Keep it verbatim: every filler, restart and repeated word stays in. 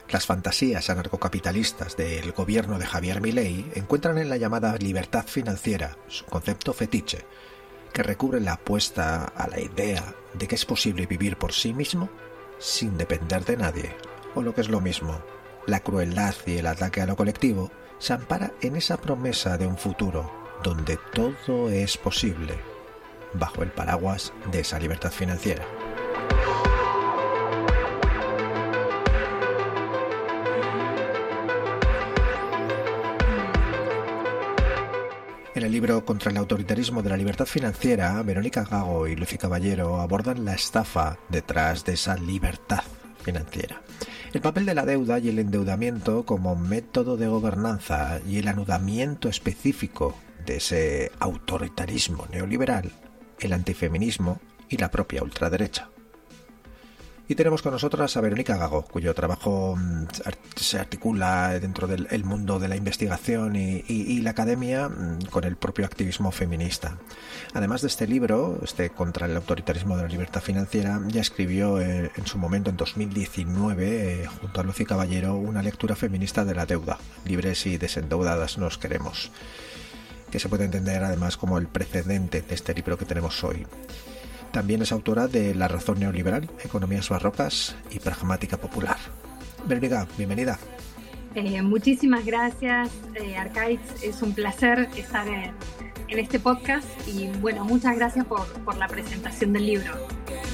Las fantasías anarcocapitalistas del gobierno de Javier Milei encuentran en la llamada libertad financiera su concepto fetiche, que recubre la apuesta a la idea de que es posible vivir por sí mismo sin depender de nadie, o lo que es lo mismo, la crueldad y el ataque a lo colectivo se ampara en esa promesa de un futuro donde todo es posible, bajo el paraguas de esa libertad financiera. En el libro Contra el autoritarismo de la libertad financiera, Verónica Gago y Lucy Caballero abordan la estafa detrás de esa libertad financiera, el papel de la deuda y el endeudamiento como método de gobernanza y el anudamiento específico de ese autoritarismo neoliberal, el antifeminismo y la propia ultraderecha. Y tenemos con nosotras a Verónica Gago, cuyo trabajo se articula dentro del el mundo de la investigación y, y, y la academia con el propio activismo feminista. Además de este libro, este Contra el autoritarismo de la libertad financiera, ya escribió eh, en su momento, en dos mil diecinueve, eh, junto a Lucy Caballero, una lectura feminista de la deuda. Libres y desendeudadas nos queremos, que se puede entender además como el precedente de este libro que tenemos hoy. También es autora de La razón neoliberal, economías barrocas y pragmática popular. Verónica, bienvenida. Eh, muchísimas gracias, eh, Arcaiz. Es un placer estar en, en este podcast y bueno, muchas gracias por, por la presentación del libro.